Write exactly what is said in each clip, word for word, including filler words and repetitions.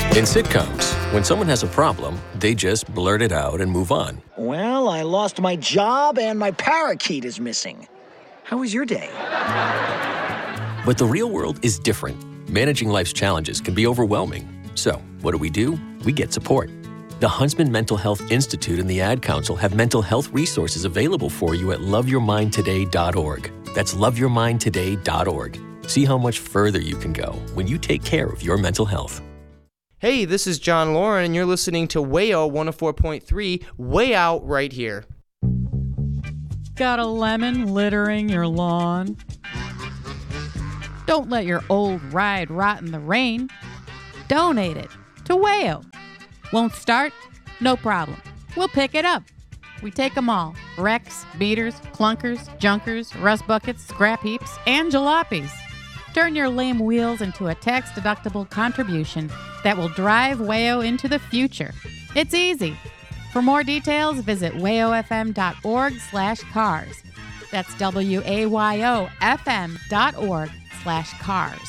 In sitcoms, when someone has a problem, they just blurt it out and move on. Well, I lost my job and my parakeet is missing. How was your day? But the real world is different. Managing life's challenges can be overwhelming. So, what do we do? We get support. The Huntsman Mental Health Institute and the Ad Council have mental health resources available for you at love your mind today dot org. That's love your mind today dot org. See how much further you can go when you take care of your mental health. Hey, this is John Lauren, and you're listening to Wayo one oh four point three, Way Out right here. Got a lemon littering your lawn? Don't let your old ride rot in the rain. Donate it to Wayo. Won't start? No problem. We'll pick it up. We take them all. Wrecks, beaters, clunkers, junkers, rust buckets, scrap heaps, and jalopies. Turn your lame wheels into a tax-deductible contribution that will drive Wayo into the future. It's easy. For more details, visit wayofm.org slash cars. That's W-A-Y-O-F-M dot org slash cars.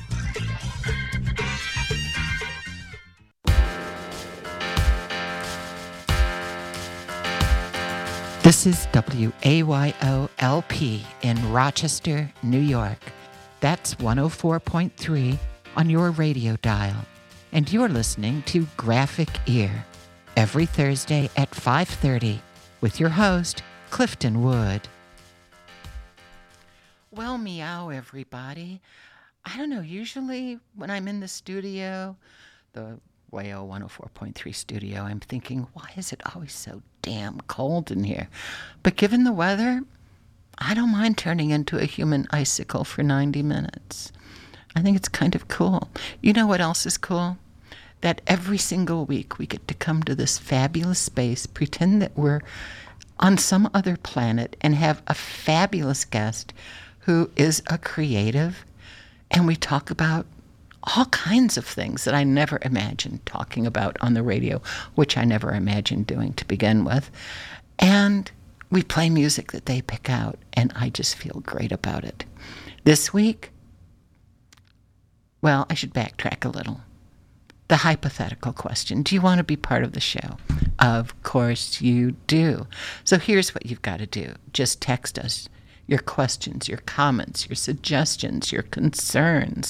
This is W A Y O L P in Rochester, New York. That's one oh four point three on your radio dial. And you're listening to Graphic Ear every Thursday at five thirty with your host, Clifton Wood. Well, meow, everybody. I don't know, usually when I'm in the studio, the Wayo one oh four point three studio, I'm thinking, why is it always so damn cold in here? But given the weather, I don't mind turning into a human icicle for ninety minutes. I think it's kind of cool. You know what else is cool? That every single week we get to come to this fabulous space, pretend that we're on some other planet, and have a fabulous guest who is a creative, and we talk about all kinds of things that I never imagined talking about on the radio, which I never imagined doing to begin with. And we play music that they pick out, and I just feel great about it. This week, well, I should backtrack a little. The hypothetical question, do you want to be part of the show? Of course you do. So here's what you've got to do. Just text us your questions, your comments, your suggestions, your concerns.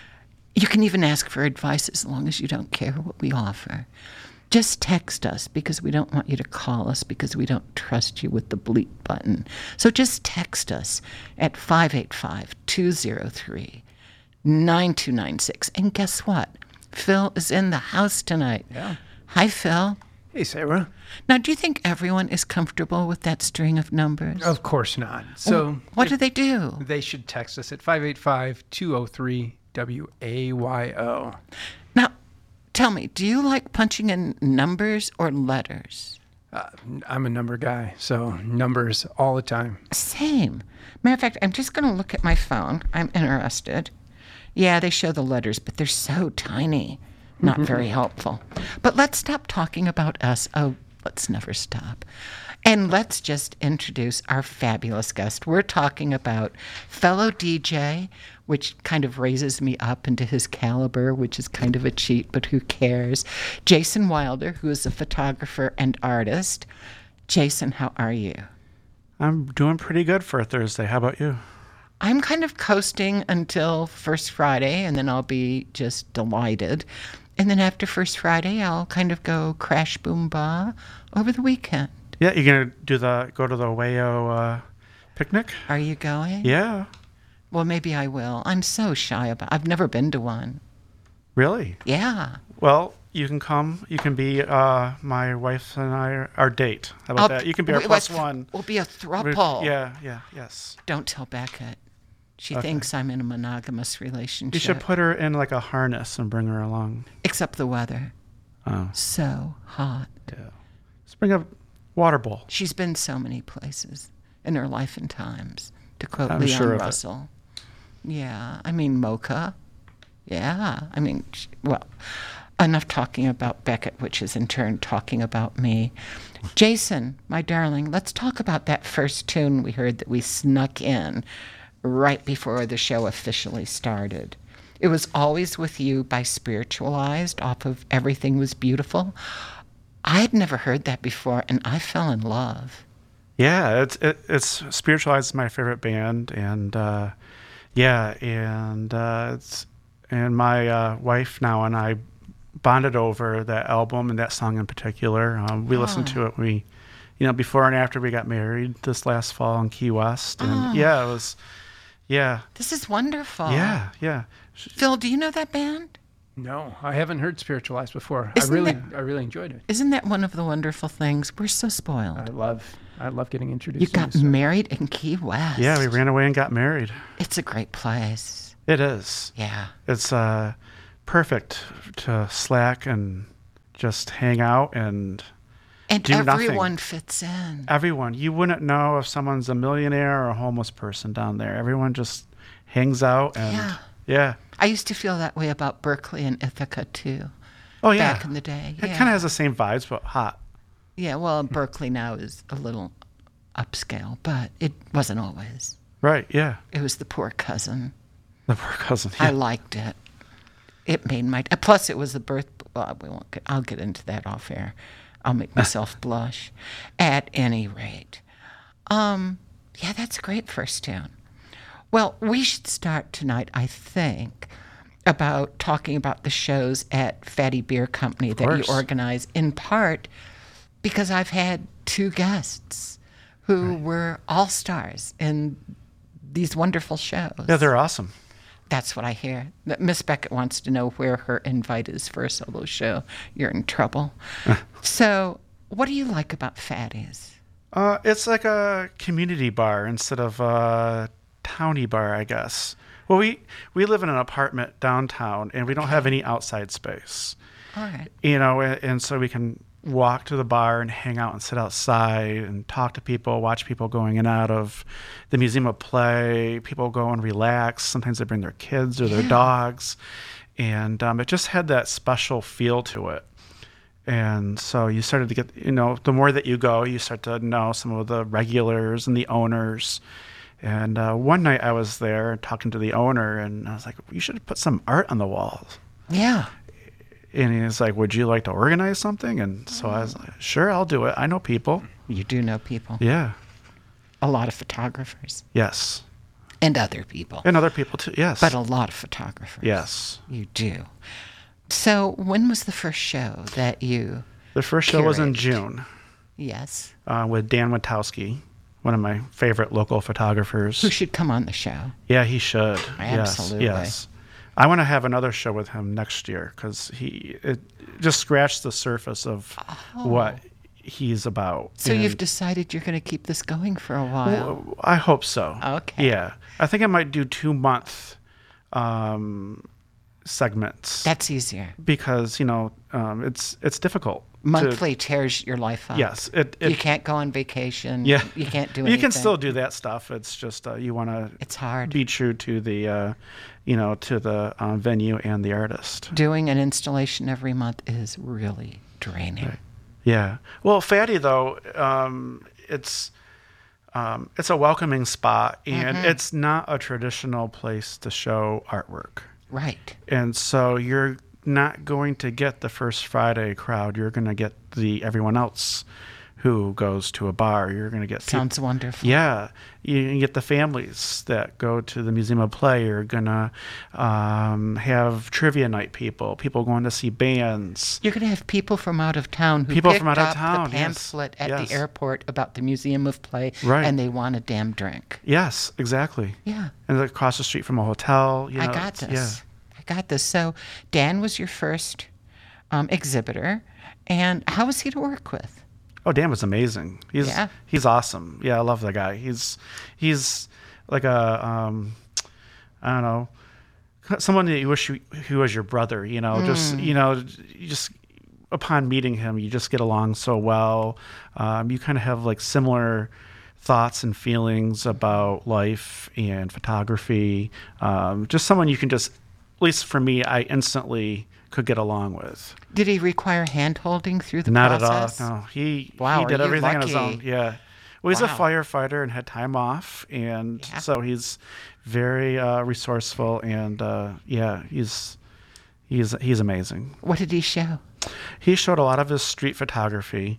You can even ask for advice as long as you don't care what we offer. Just text us, because we don't want you to call us, because we don't trust you with the bleep button. So just text us at five eight five, two oh three, nine two nine six. And guess what? Phil is in the house tonight. Yeah. Hi, Phil. Hey, Sarah. Now, do you think everyone is comfortable with that string of numbers? Of course not. So what do they do? They should text us at five eight five, two oh three, W A Y O. Now, tell me, do you like punching in numbers or letters? Uh, I'm a number guy, so numbers all the time. Same. Matter of fact, I'm just going to look at my phone. I'm interested. Yeah, they show the letters, but they're so tiny. Not very helpful. But let's stop talking about us. Oh, let's never stop. And let's just introduce our fabulous guest. We're talking about fellow D J, which kind of raises me up into his caliber, which is kind of a cheat, but who cares? Jason Wilder, who is a photographer and artist. Jason, how are you? I'm doing pretty good for a Thursday. How about you? I'm kind of coasting until First Friday, and then I'll be just delighted. And then after First Friday, I'll kind of go crash boom ba over the weekend. Yeah, you're gonna do the go to the Wayo uh, picnic? Are you going? Yeah. Well, maybe I will. I'm so shy about. I've never been to one. Really? Yeah. Well, you can come. You can be uh, my wife and I, our date. How about I'll, that? You can be our we, plus we'll, one. We'll be a throuple. Yeah, yeah, yes. Don't tell Beckett. She Okay. thinks I'm in a monogamous relationship. You should put her in like a harness and bring her along. Except the weather. Oh. So hot. Yeah. Let's bring a water bowl. She's been so many places in her life and times, to quote I'm Leon sure of Russell. Yeah, I mean, Mocha. Yeah, I mean, she, well, enough talking about Beckett, which is in turn talking about me. Jason, my darling, let's talk about that first tune we heard that we snuck in right before the show officially started. It was always with you by Spiritualized off of Everything Was Beautiful. I had never heard that before, and I fell in love. Yeah, it's it, it's Spiritualized is my favorite band, and uh, yeah, and uh, it's and my uh, wife now and I bonded over that album and that song in particular. Um, we oh. listened to it. We, you know, before and after we got married this last fall in Key West, and oh. yeah, it was, yeah. This is wonderful. Yeah, yeah. Phil, do you know that band? No, I haven't heard Spiritualized before. Isn't I really, that, I really enjoyed it. Isn't that one of the wonderful things? We're so spoiled. I love, I love getting introduced. You to got this married in Key West. Yeah, we ran away and got married. It's a great place. It is. Yeah. It's uh, perfect to slack and just hang out and and do everyone nothing. fits in. Everyone. You wouldn't know if someone's a millionaire or a homeless person down there. Everyone just hangs out and yeah. yeah. I used to feel that way about Berkeley and Ithaca too. Oh yeah. Back in the day. It yeah. kind of has the same vibes, but hot. Yeah, well, Berkeley now is a little upscale, but it wasn't always. Right, yeah. It was the poor cousin. The poor cousin. Yeah. I liked it. It made my plus it was the birth. Well, we won't. Get, I'll get into that off air. I'll make myself blush. At any rate, um, yeah, that's a great first tune. Well, we should start tonight, I think, about talking about the shows at Fatty Beer Company that you organize, in part because I've had two guests who right. were all-stars in these wonderful shows. Yeah, they're awesome. That's what I hear. Miss Beckett wants to know where her invite is for a solo show. You're in trouble. So, what do you like about Fatty's? Uh, it's like a community bar instead of a towny bar, I guess. Well, we, we live in an apartment downtown, and we don't have any outside space. All right. You know, and, and so we can walk to the bar and hang out and sit outside and talk to people, watch people going in and out of the Museum of Play. People go and relax. Sometimes they bring their kids or their yeah. dogs. And um, it just had that special feel to it. And so you started to get, you know, the more that you go, you start to know some of the regulars and the owners. And uh, one night I was there talking to the owner, and I was like, you should put some art on the walls. Yeah. And he was like, would you like to organize something? And so I was like, sure, I'll do it. I know people. You do know people. Yeah. A lot of photographers. Yes. And other people. And other people too, yes. But a lot of photographers. Yes. You do. So when was the first show that you The first show curated? was in June. Yes. Uh, with Dan Witowski, one of my favorite local photographers. Who should come on the show. Yeah, he should. Absolutely. Yes. yes. I want to have another show with him next year because he it just scratched the surface of oh. what he's about. So and you've decided you're going to keep this going for a while? Well, I hope so. Okay. Yeah. I think I might do two month um, segments. That's easier. Because, you know, um, it's it's difficult. Monthly to, tears your life up. Yes. It, it, you can't go on vacation. Yeah. You can't do anything. You can still do that stuff. It's just uh, you want to It's hard. be true to the, uh, you know, to the um, venue and the artist. Doing an installation every month is really draining. Right. Yeah. Well, Fatty, though, um, it's um, it's a welcoming spot, and mm-hmm. it's not a traditional place to show artwork. Right. And so you're not going to get the first Friday crowd. You're going to get the everyone else who goes to a bar. You're going to get sounds people, wonderful. Yeah, you can get the families that go to the Museum of Play. You're going to um, have trivia night people, people going to see bands. You're going to have people from out of town who people picked from out of up town, the pamphlet yes. at yes. the airport about the Museum of Play, right. and they want a damn drink. Yes, exactly. Yeah. And across the street from a hotel. You know, I got this. Yeah. I got this. So Dan was your first um, exhibitor, and how was he to work with? Oh, Dan was amazing. He's yeah. he's awesome. Yeah, I love that guy. He's he's like a um, I don't know, someone that you wish you, who was your brother. You know, mm. just you know, you just upon meeting him, you just get along so well. Um, you kind of have like similar thoughts and feelings about life and photography. Um, just someone you can just, at least for me, I instantly could get along with. Did he require hand holding through the Not process? Not at all. No, he wow, he did are you everything on his lucky? own. Yeah. Well, he's Wow. a firefighter and had time off, and Yeah. so he's very uh, resourceful, and uh, yeah, he's he's he's amazing. What did he show? He showed a lot of his street photography,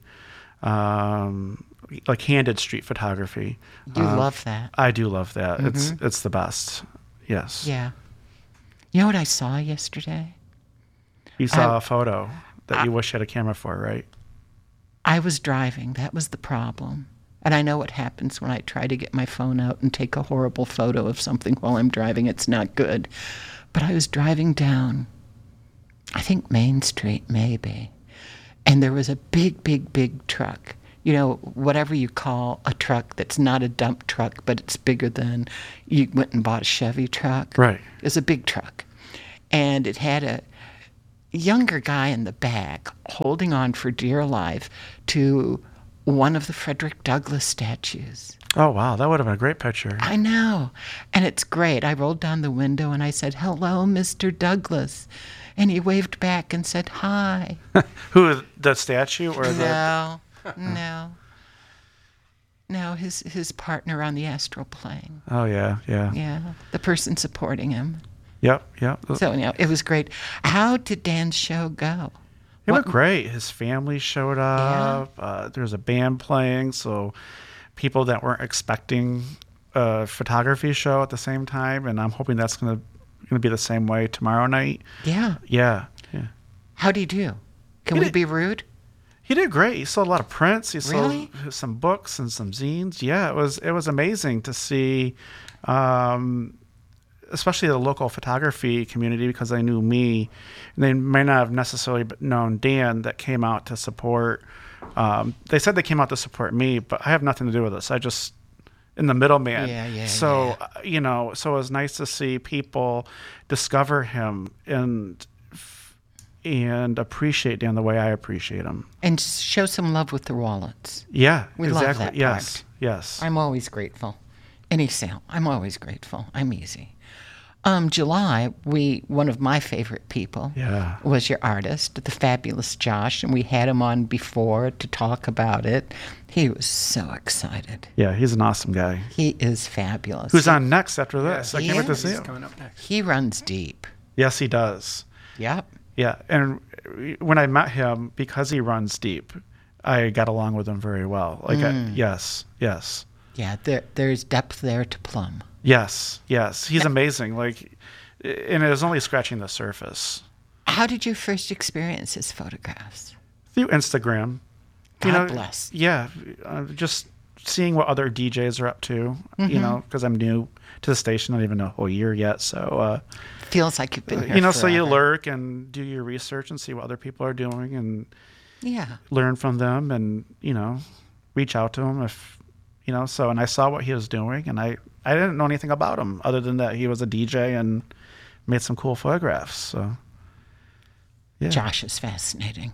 um, like handed street photography. You Uh, love that. I do love that. It's it's the best. Yes. Yeah. You know what I saw yesterday? You saw I- a photo that you wish you had a camera for, right? I was driving. That was the problem. And I know what happens when I try to get my phone out and take a horrible photo of something while I'm driving. It's not good. But I was driving down, I think Main Street, maybe. And there was a big, big, big truck. You know, whatever you call a truck that's not a dump truck, but it's bigger than you went and bought a Chevy truck. Right. It was a big truck. And it had a younger guy in the back holding on for dear life to one of the Frederick Douglass statues. Oh wow, that would have been a great picture. I know. And it's great. I rolled down the window and I said, "Hello, Mister Douglass." And he waved back and said, "Hi." Who, the statue or the? No, no. No, his, his partner on the astral plane. Oh yeah, yeah, Yeah, the person supporting him. yep, yep. So, you know, it was great. How did Dan's show go? It What- went great. His family showed up. Uh, there was a band playing, so people that weren't expecting a photography show at the same time, and I'm hoping that's gonna gonna be the same way tomorrow night. Yeah. Yeah, yeah. How'd he do? Can He we did- be rude? He did great. He sold a lot of prints. He Really? sold some books and some zines. Yeah, it was it was amazing to see, um, especially the local photography community, because they knew me. And they may not have necessarily known Dan, that came out to support. Um, they said they came out to support me, but I have nothing to do with this. I just in the middleman. Yeah, yeah, So yeah. uh, you know, so it was nice to see people discover him and and appreciate Dan the way I appreciate him. And show some love with the wallets. Yeah, We love exactly. that yes, part. yes. I'm always grateful. Any sale, I'm always grateful. I'm easy. Um, July, we one of my favorite people Yeah. was your artist, the fabulous Josh, and we had him on before to talk about it. He was so excited. Yeah, he's an awesome guy. He is fabulous. Who's He- on next after this? I he can't wait to is. see He's him. coming up next. He runs deep. Yes, he does. Yep. Yeah, and when I met him, because he runs deep, I got along with him very well. Like, I, Mm. yes, yes, Yeah, there, there's depth there to plumb. yes, yes. He's amazing. Like, and it was only scratching the surface. How did you first experience his photographs? Through Instagram. God bless. Yeah, uh, just seeing what other D Js are up to, Mm-hmm. you know, because I'm new to the station. I don't even know a whole year yet. So, uh, Feels like you've been here you know, so you forever. lurk and do your research and see what other people are doing and Yeah. learn from them and, you know, reach out to them if, you know, so, and I saw what he was doing and I, I didn't know anything about him other than that he was a D J and made some cool photographs. So, yeah. Josh is fascinating.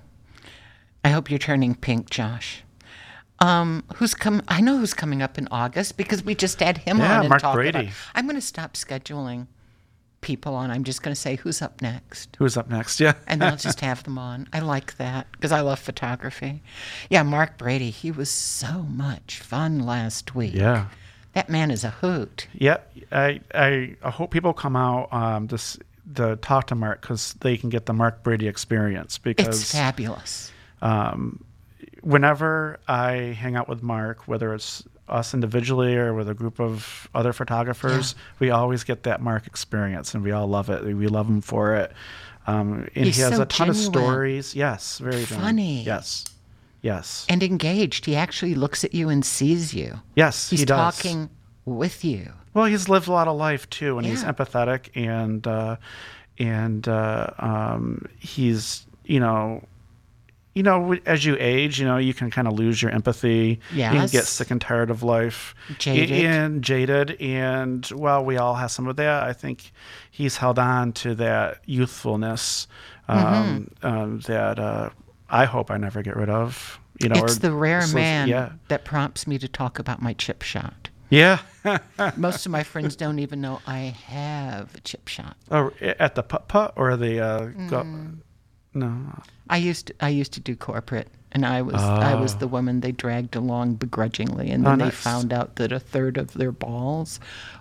I hope you're turning pink, Josh. Um, who's come? I know who's coming up in August because we just had him Yeah, on and Mark talk Brady. about. I'm going to stop scheduling people on. I'm just going to say who's up next, Who's up next? Yeah. and then I'll just have them on. I like that because I love photography. Yeah, Mark Brady. He was so much fun last week. Yeah. That man is a hoot. Yeah. I, I, I hope people come out, um, to, s- to talk to Mark because they can get the Mark Brady experience because It's fabulous. um, whenever I hang out with Mark, whether it's us individually or with a group of other photographers, we always get that Mark experience, and we all love it. We love him for it. Um, and He's he has so a ton of genuine. stories. Yes, very genuine. Funny. Yes, yes, And engaged. He actually looks at you and sees you. yes. He's he does. talking with you. Well, he's lived a lot of life too, and he's Yeah. empathetic, and uh, and uh, um, he's you know, you know, w- as you age, you know, you can kind of lose your empathy. You can Yes. get sick and tired of life, Jaded. A- and jaded, and well, we all have some of that. I think he's held on to that youthfulness um, Mm-hmm. um, that uh, I hope I never get rid of. You know, It's or- the rare so- man Yeah, that prompts me to talk about my chip shot. yeah. Most of my friends don't even know I have a chip shot. Oh, at the putt putt or the uh, go- No. I used to, I used to do corporate, and I was I was Oh. the woman they dragged along begrudgingly, and then Oh, they nice. found out that a third of their balls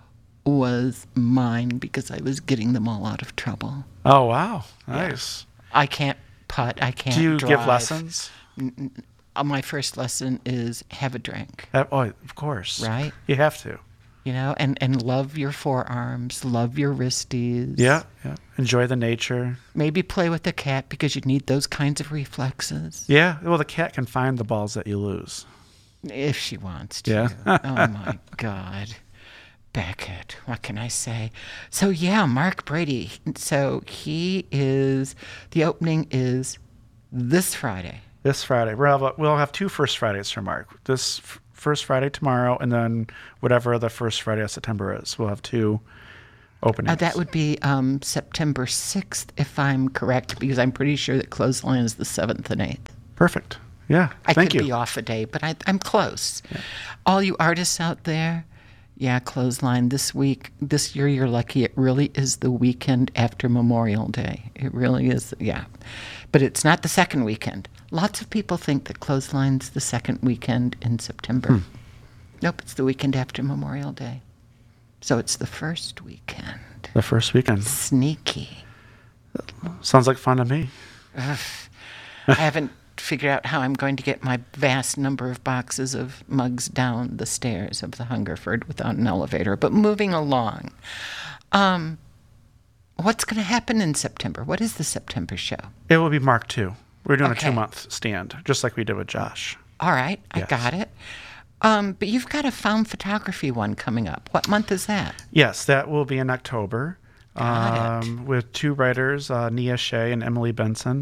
was mine because I was getting them all out of trouble. Oh, wow. Nice. I can't putt. I can't. Do you drive. give lessons? Uh, My first lesson is have a drink, Uh, oh, of course. right? You have to. You know, and and love your forearms, love your wristies. Yeah, yeah. Enjoy the nature. Maybe play with the cat because you need those kinds of reflexes. Yeah. Well, the cat can find the balls that you lose. If she wants to. Yeah. Oh my God. Beckett, what can I say? So yeah, Mark Brady. So he is, the opening is this Friday. This Friday. We'll have, we'll have two First Fridays for Mark. This f- first Friday tomorrow, and then whatever the first Friday of September is. We'll have two openings. Uh, that would be um, September sixth, if I'm correct, because I'm pretty sure that Clothesline is the seventh and eighth. Perfect. Yeah. I Thank could you. be off a day, but I, I'm close. All you artists out there, yeah, Clothesline this week, this year you're lucky. It really is the weekend after Memorial Day. It really is, yeah. But it's not the second weekend. Lots of people think that Clothesline's the second weekend in September. Hmm. Nope, it's the weekend after Memorial Day. So it's the first weekend. The first weekend. Sneaky. Sounds like fun to me. Ugh. I haven't figured out how I'm going to get my vast number of boxes of mugs down the stairs of the Hungerford without an elevator. But moving along, um, what's going to happen in September? What is the September show? It will be Mark two. We're doing Okay. a two-month stand, just like we did with Josh. All right, I Yes. got it. Um, but you've got a found photography one coming up. What month is that? Yes, that will be in October. Got it. um, With two writers, uh, Nia Shea and Emily Benson.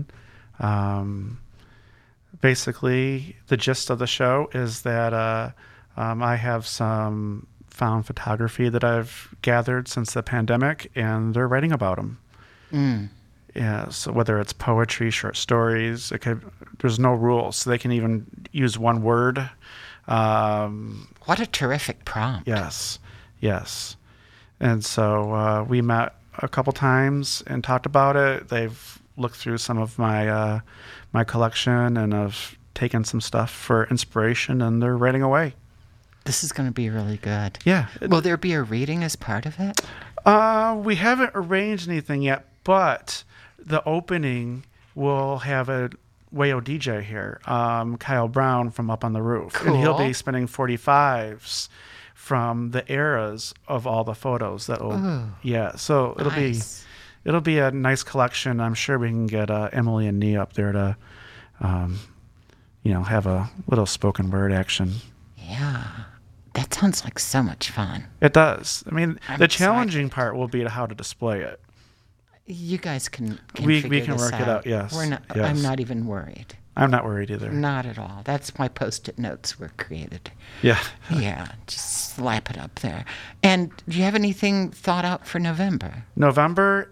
Um, basically, the gist of the show is that uh, um, I have some found photography that I've gathered since the pandemic, and they're writing about them. Mm. Yeah, so whether it's poetry, short stories, it could, there's no rules. So they can even use one word. Um, What a terrific prompt. yes, yes. And so uh, we met a couple times and talked about it. They've looked through some of my uh, my collection and have taken some stuff for inspiration, and they're writing away. This is going to be really good. Yeah. Will there be a reading as part of it? Uh, we haven't arranged anything yet, but the opening will have a Wayo D J here, um, Kyle Brown from Up on the Roof. And he'll Cool. be spinning forty-fives from the eras of all the photos. That'll, Ooh, yeah, so it'll nice. be it'll be a nice collection. I'm sure we can get uh, Emily and Nia up there to, um, you know, have a little spoken word action. Yeah. That sounds like so much fun. It does. I mean, I'm the challenging part will be how to display it. You guys can, can We- we figure can this work it out, yes, We're not, yes. I'm not even worried. I'm not worried either. Not at all. That's why Post-it notes were created. Yeah. Yeah, just slap it up there. And do you have anything thought out for November? November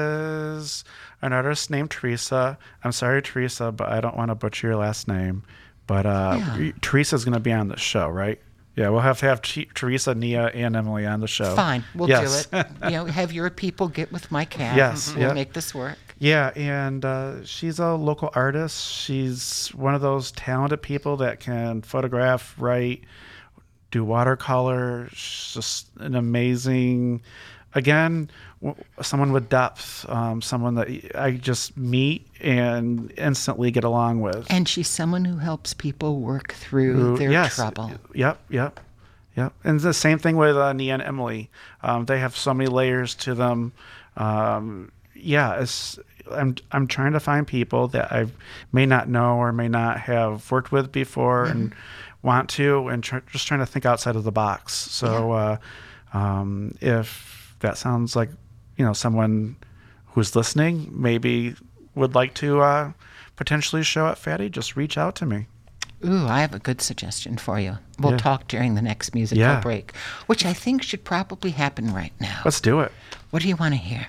is an artist named Teresa. I'm sorry, Teresa, but I don't want to butcher your last name. But uh, Yeah. Teresa's going to be on the show, right? Yeah, we'll have to have T- Teresa, Nia, and Emily on the show. Fine, we'll Yes. do it. You know, have your people get with my cat. Yes, We'll yeah. make this work. Yeah, and uh, she's a local artist. She's one of those talented people that can photograph, write, do watercolor. She's just an amazing, again, w- someone with depth, um, someone that I just meet and instantly get along with. And she's someone who helps people work through Who- their yes, trouble. Yep, yep, yep. And the same thing with uh, Nia and Emily. Um, they have so many layers to them. Um, yeah, it's, I'm I'm trying to find people that I may not know or may not have worked with before and want to, and tr- just trying to think outside of the box. So uh, um, if that sounds like, you know, someone who's listening maybe would like to uh, potentially show at Fatty, just reach out to me. Ooh, I have a good suggestion for you. We'll Yeah. talk during the next musical Yeah. break, which I think should probably happen right now. Let's do it. What do you want to hear?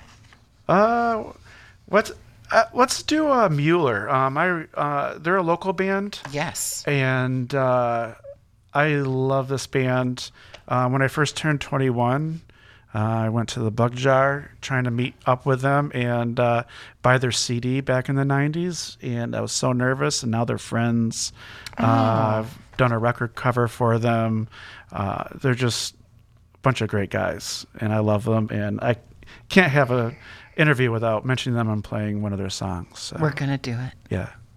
Uh, let's uh, let's do uh, Mueller. Um, I uh, they're a local band, Yes. and uh, I love this band. Uh, when I first turned twenty-one, uh, Uh, I went to the Bug Jar trying to meet up with them and uh, buy their C D back in the nineties. And I was so nervous, and now they're friends. Oh. Uh, I've done a record cover for them. Uh, they're just a bunch of great guys, and I love them. And I can't have an interview without mentioning them and playing one of their songs. So, We're going to do it. yeah.